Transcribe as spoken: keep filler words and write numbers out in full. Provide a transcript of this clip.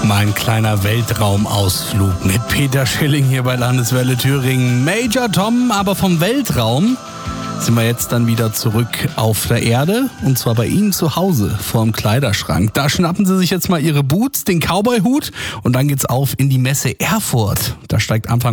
Mein kleiner Weltraumausflug mit Peter Schilling hier bei Landeswelle Thüringen. Major Tom, aber vom Weltraum sind wir jetzt dann wieder zurück auf der Erde. Und zwar bei Ihnen zu Hause vorm Kleiderschrank. Da schnappen Sie sich jetzt mal Ihre Boots, den Cowboy-Hut und dann geht's auf in die Messe Erfurt. Da steigt Anfang